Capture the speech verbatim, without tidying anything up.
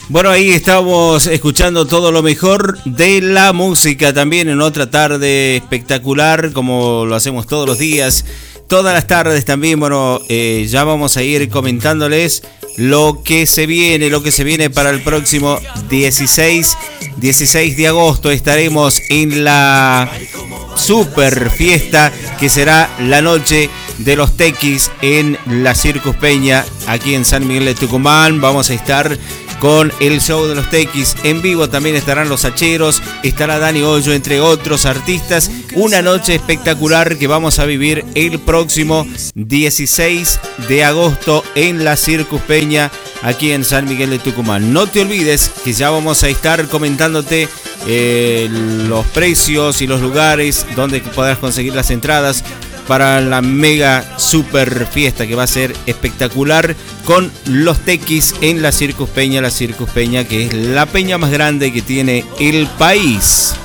Bueno, ahí estamos escuchando todo lo mejor de la música también en otra tarde espectacular, como lo hacemos todos los días, todas las tardes también. Bueno, eh, ya vamos a ir comentándoles lo que se viene, lo que se viene para el próximo dieciséis de agosto. Estaremos en la super fiesta que será la noche de los tequis en la Circus Peña, aquí en San Miguel de Tucumán. Vamos a estar con el show de los tequis en vivo, también estarán los hacheros, estará Dani Hoyo, entre otros artistas. Una noche espectacular que vamos a vivir el próximo dieciséis de agosto en la Circus Peña, aquí en San Miguel de Tucumán. No te olvides que ya vamos a estar comentándote eh, los precios y los lugares donde podrás conseguir las entradas para la mega super fiesta que va a ser espectacular con los tequis en la Circus Peña, la Circus Peña que es la peña más grande que tiene el país.